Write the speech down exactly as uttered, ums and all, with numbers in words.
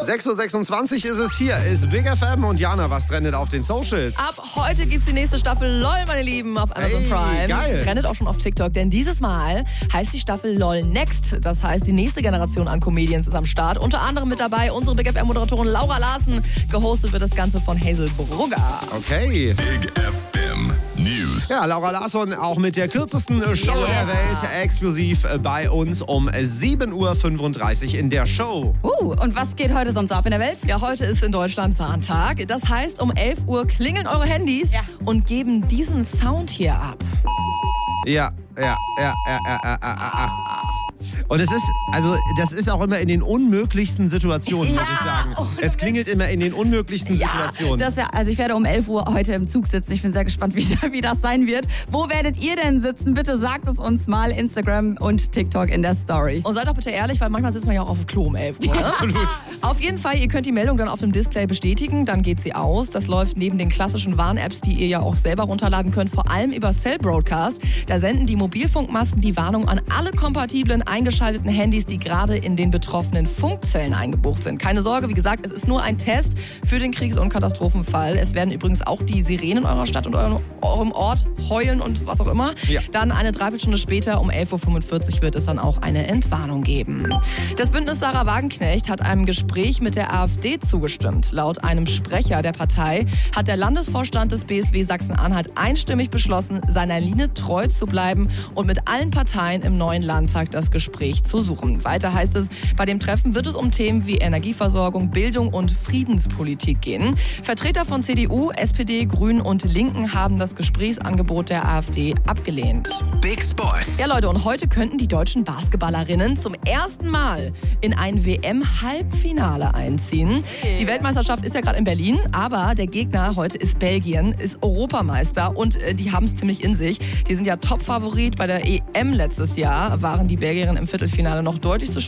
sechs Uhr sechsundzwanzig ist es, hier ist Big F M und Jana, was trendet auf den Socials? Ab heute gibt's die nächste Staffel LOL, meine Lieben, auf Amazon Hey, Prime. geil. Trendet auch schon auf TikTok, denn dieses Mal heißt die Staffel LOL Next. Das heißt, die nächste Generation an Comedians ist am Start. Unter anderem mit dabei unsere Big F M-Moderatorin Laura Larsen. Gehostet wird das Ganze von Hazel Brugger. Okay. Big F M News. Ja, Laura Larsson auch mit der kürzesten Show Yeah. der Welt, exklusiv bei uns um sieben Uhr fünfunddreißig in der Show. Uh, und was geht heute sonst so ab in der Welt? Ja, heute ist in Deutschland Warntag. Das heißt, um elf Uhr klingeln eure Handys Ja. und geben diesen Sound hier ab. Ja, ja, ja, ja, ja, ja, ja, ja. Und es ist, also das ist auch immer in den unmöglichsten Situationen, muss Ja, ich sagen. ohne Es klingelt immer in den unmöglichsten Situationen. Das ja, also ich werde um elf Uhr heute im Zug sitzen. Ich bin sehr gespannt, wie, wie das sein wird. Wo werdet ihr denn sitzen? Bitte sagt es uns mal. Instagram und TikTok in der Story. Und seid doch bitte ehrlich, weil manchmal sitzt man ja auch auf dem Klo um elf Uhr. Ne? Absolut. Auf jeden Fall, ihr könnt die Meldung dann auf dem Display bestätigen, dann geht sie aus. Das läuft neben den klassischen Warn-Apps, die ihr ja auch selber runterladen könnt, vor allem über Cell Broadcast. Da senden die Mobilfunkmasten die Warnung an alle kompatiblen eingeschalteten Handys, die gerade in den betroffenen Funkzellen eingebucht sind. Keine Sorge, wie gesagt, es ist nur ein Test für den Kriegs- und Katastrophenfall. Es werden übrigens auch die Sirenen eurer Stadt und eurem, eurem Ort heulen und was auch immer. Ja. Dann eine Dreiviertelstunde später, um elf Uhr fünfundvierzig, wird es dann auch eine Entwarnung geben. Das Bündnis Sarah Wagenknecht hat einem Gespräch mit der AfD zugestimmt. Laut einem Sprecher der Partei hat der Landesvorstand des B S W Sachsen-Anhalt einstimmig beschlossen, seiner Linie treu zu bleiben und mit allen Parteien im neuen Landtag das Gespräch zu suchen. Weiter heißt es, bei dem Treffen wird es um Themen wie Energieversorgung, Bildung und Friedenspolitik gehen. Vertreter von C D U, S P D, Grünen und Linken haben das Gesprächsangebot der AfD abgelehnt. Big Sports. Ja, Leute, und heute könnten die deutschen Basketballerinnen zum ersten Mal in ein W M-Halbfinale einziehen. Die Weltmeisterschaft ist ja gerade in Berlin, aber der Gegner heute ist Belgien, ist Europameister und äh, die haben es ziemlich in sich. Die sind ja Topfavorit. Bei der E M letztes Jahr waren die Belgierinnen im Viertelfinale noch deutlich zu